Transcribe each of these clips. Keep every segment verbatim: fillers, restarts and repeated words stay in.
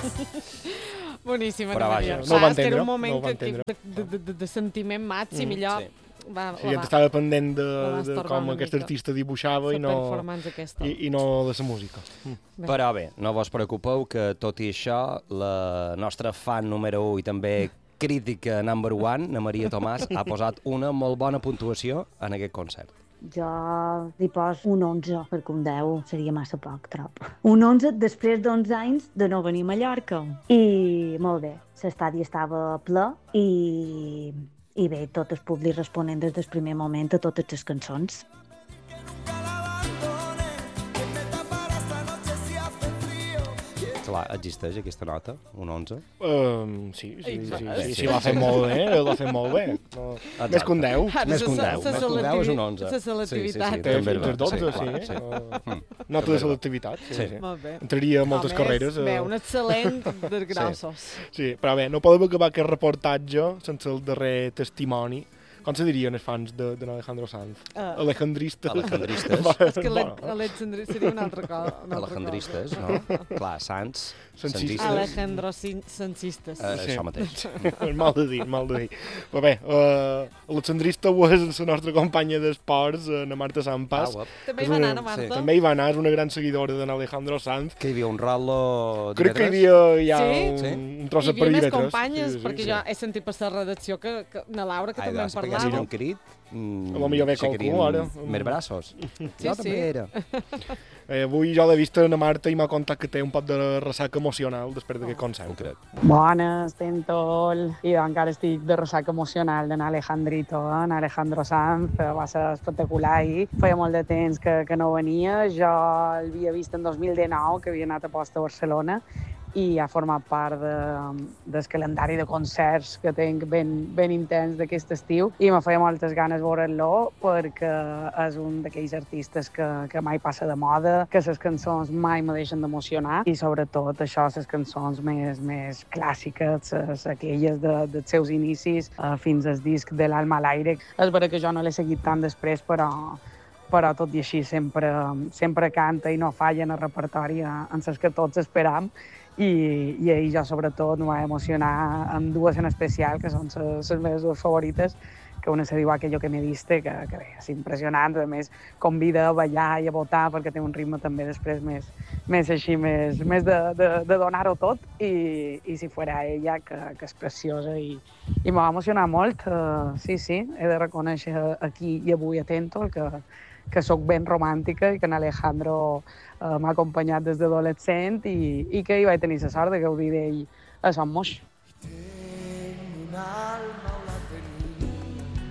Boníssima, Però vaja, no ho va és que era entendre, un moment no ho va que, que, entendre. de, de, de, de sentiment màxim, Mm, i allò... sí. Va, La gent estava pendent de, de com aquest mica. artista dibuixava i La no, performance aquesta. i, i no de la música. Mm. Bé. Però bé, no vos preocupeu que tot i això, la nostra fan número u i també crítica number one, na Maria Tomàs, ha posat una molt bona puntuació en aquest concert. Jo li pos un onze, perquè un deu seria massa poc, trop. Un onze després d'onze anys de no venir a Mallorca. I molt bé, l'estadi estava ple i, i bé, tot el públic responent des del primer moment a totes les cançons. Clar, existeix aquesta nota, un onze? Um, sí, sí, sí, sí, sí, Sí. sí, l'ha fet molt bé, l'ha fet molt bé. No, més que un deu. Ara, Més que un sa- deu, sa més que un deu és un onze. La selectivitat. Sí, sí, sí, Té també fins va. als dotze, sí. clar, sí. Uh, Mm. Nota de També va. selectivitat, sí, Sí. sí. Molt bé. Entraria a moltes Home, carreres. És, bé, eh, un excel·lent dels grossos. Sí, però bé, no podem acabar aquest reportatge sense el darrer testimoni. Com se dirien els fans de, de Alejandro Sanz? Uh, Alejandristes. Alejandristes. és que Bueno, Alejandro seria una altra cosa. Una altra Alejandristes, cosa. no? Clar, Sants, Sancistes. Santistes, Alejandro Sin- Sancistes. eh, Sí. això mateix. és mal de dir, mal de dir. Però bé, uh, Alexandrista ho és la nostra companya d'esports, uh, na Marta Sampas. Ah, guap. També és hi va una- anar, Marta? sí, També hi va anar, és una gran seguidora d'en Alejandro Sanz. Que hi havia un rolo Crec que hi dimecres? havia ja Sí? un, Sí? un tros Hi de havia més perímetres. companyes, Sí, sí, perquè sí. jo he sentit per la redacció que, que na Laura, que Ai, també en de si peguessin parlava. un crit, mm, A lo millor ve se qualcú, querien ara. Més braços. Sí, jo sí. també era. Eh, avui jo l'he vist a na Marta i m'ha contat que té un poc de ressaca emocional després d'aquest concert. Concret. Bones, Tentol, i jo encara estic de ressaca emocional d'en Alejandrito, eh? en Alejandro Sanz, que va ser espectacular ahir. Feia molt de temps que, que no venia, jo l'havia vist en dos mil dinou, que havia anat a posta a Barcelona, i ha format part de, del calendari de concerts que tinc ben, ben intens d'aquest estiu, i me feia moltes ganes veure'l perquè és un d'aquells artistes que, que mai passa de moda, que les cançons mai me deixen d'emocionar, i sobretot això, les cançons més, més clàssiques, les, aquelles de, dels seus inicis eh, fins al disc de l'Alma a l'aire. És vera que jo no l'he seguit tant després, però però tot i així sempre, sempre canta i no falla en el repertori en les que tots esperam. I, i ahir jo sobretot em va emocionar amb dues en especial, que són les meves dues favorites, que una se diu Aquello que me diste, que, que bé, és impressionant, a més convida a ballar i a votar perquè té un ritme també després més, més així, més, més de, de, de donar-ho tot, i, i si fuera ella, que, que és preciosa i, i m'ha emocionat molt, uh, sí, sí, he de reconèixer aquí i avui atento que que sóc ben romàntica i que en Alejandro eh, m'ha acompanyat des d'adolescent i, i que hi vaig tenir la sort de gaudir d'ell a Son Moix. Tengo un alma o la tenía,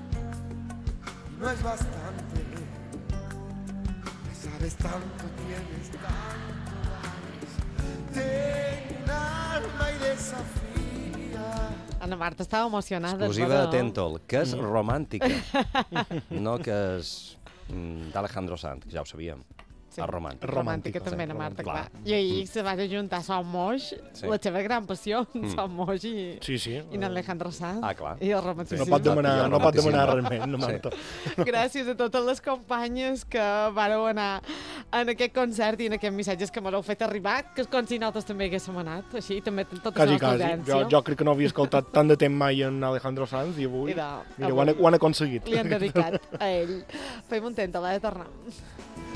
no es bastante, me sabes tanto, tienes tanto das. Tengo un alma y desafía. Ana Marta estava emocionada. Exclusiva de no? Tentol, que és romàntica, no que és mm, d'Alejandro Sanz, que ja ho sabíem. Sí. És romàntica. Romàntica Romàntica, també, sí, Ana Marta, clar. clar. I ahir se va ajuntar Son Moix, Sí. la seva gran passió, Mm. Son Moix i, Sí, sí. i en Alejandro Sanz. Ah, clar. I el No romanticisme. pot demanar, Sí. no pot demanar res més, na Sí. Marta. Gràcies a totes les companyes que vareu anar en aquest concert i en aquests missatges que m'heu fet arribar, que és com si nosaltres també haguéssim anat, així, també tota la Quasi, nostra quasi. audiència. Jo, jo crec que no havia escoltat tant de temps mai en Alejandro Sanz i avui, I de, mira, ho han, ho han aconseguit. li han dedicat a ell. Fem un tent, a la de tornar.